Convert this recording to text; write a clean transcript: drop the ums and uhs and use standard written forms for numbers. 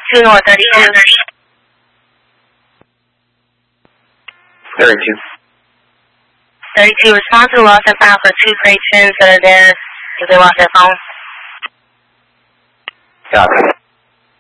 2 North 32. 32. 32, respond to the lost and found for 2 Great Chins that are there if they lost their phone. Copy.